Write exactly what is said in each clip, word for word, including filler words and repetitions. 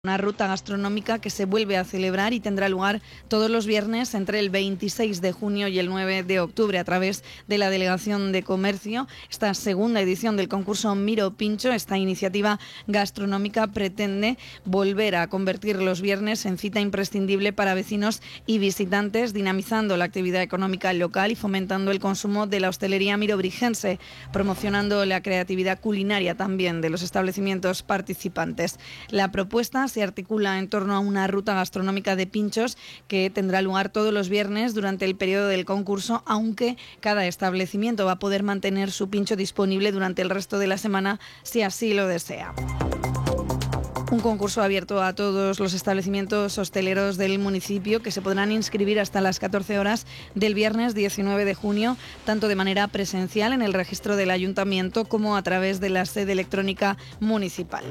Una ruta gastronómica que se vuelve a celebrar y tendrá lugar todos los viernes entre el veintiséis de junio y el nueve de octubre a través de la Delegación de Comercio. Esta segunda edición del concurso Miro Pincho, esta iniciativa gastronómica pretende volver a convertir los viernes en cita imprescindible para vecinos y visitantes, dinamizando la actividad económica local y fomentando el consumo de la hostelería mirobrigense, promocionando la creatividad culinaria también de los establecimientos participantes. La propuesta se articula en torno a una ruta gastronómica de pinchos que tendrá lugar todos los viernes durante el periodo del concurso, aunque cada establecimiento va a poder mantener su pincho disponible durante el resto de la semana si así lo desea. Un concurso abierto a todos los establecimientos hosteleros del municipio que se podrán inscribir hasta las catorce horas del viernes diecinueve de junio, tanto de manera presencial en el registro del ayuntamiento como a través de la sede electrónica municipal.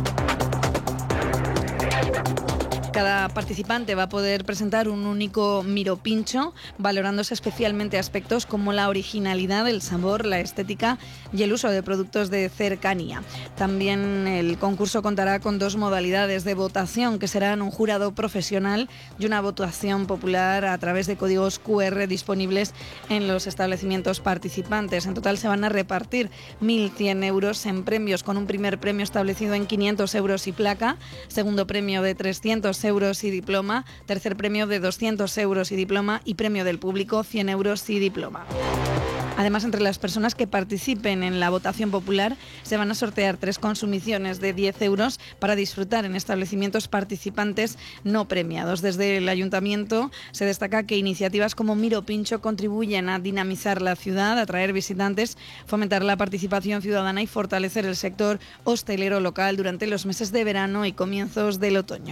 Cada participante va a poder presentar un único Miro Pincho, valorándose especialmente aspectos como la originalidad, el sabor, la estética y el uso de productos de cercanía. También el concurso contará con dos modalidades de votación, que serán un jurado profesional y una votación popular a través de códigos cu erre disponibles en los establecimientos participantes. En total se van a repartir mil cien euros en premios, con un primer premio establecido en quinientos euros y placa, segundo premio de trescientos euros y diploma, tercer premio de doscientos euros y diploma y premio del público cien euros y diploma. Además, entre las personas que participen en la votación popular se van a sortear tres consumiciones de diez euros para disfrutar en establecimientos participantes no premiados. Desde el ayuntamiento se destaca que iniciativas como Miro Pincho contribuyen a dinamizar la ciudad, atraer visitantes, fomentar la participación ciudadana y fortalecer el sector hostelero local durante los meses de verano y comienzos del otoño.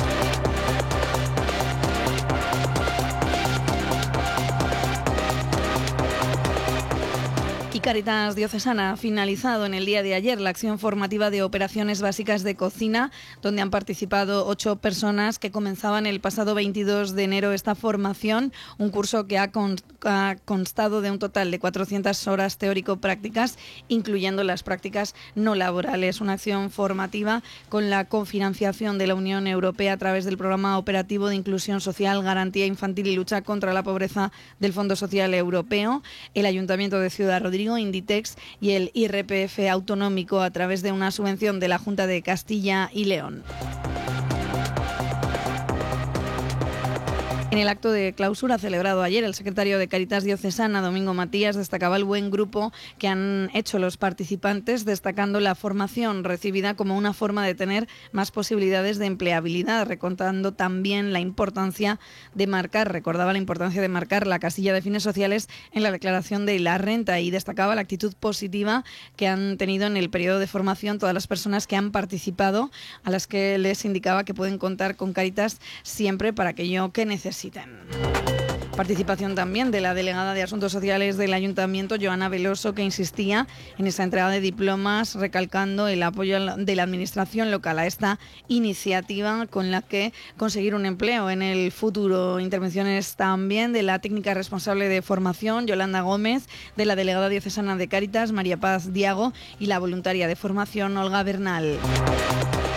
Cáritas Diocesana ha finalizado en el día de ayer la acción formativa de operaciones básicas de cocina, donde han participado ocho personas que comenzaban el pasado veintidós de enero esta formación, un curso que ha, con, ha constado de un total de cuatrocientas horas teórico-prácticas, incluyendo las prácticas no laborales. Una acción formativa con la cofinanciación de la Unión Europea a través del Programa Operativo de Inclusión Social, Garantía Infantil y Lucha contra la Pobreza del Fondo Social Europeo, el Ayuntamiento de Ciudad Rodrigo, Inditex y el I R P F autonómico a través de una subvención de la Junta de Castilla y León. En el acto de clausura celebrado ayer, el secretario de Cáritas Diocesana, Domingo Matías, destacaba el buen grupo que han hecho los participantes, destacando la formación recibida como una forma de tener más posibilidades de empleabilidad, recontando también la importancia de marcar, recordaba la importancia de marcar la casilla de fines sociales en la declaración de la renta y destacaba la actitud positiva que han tenido en el periodo de formación todas las personas que han participado, a las que les indicaba que pueden contar con Cáritas siempre para aquello que necesiten. Participación también de la delegada de Asuntos Sociales del Ayuntamiento, Joana Veloso, que insistía en esa entrega de diplomas, recalcando el apoyo de la Administración local a esta iniciativa con la que conseguir un empleo en el futuro. Intervenciones también de la técnica responsable de formación, Yolanda Gómez, de la delegada diocesana de Cáritas, María Paz Diago, y la voluntaria de formación, Olga Bernal.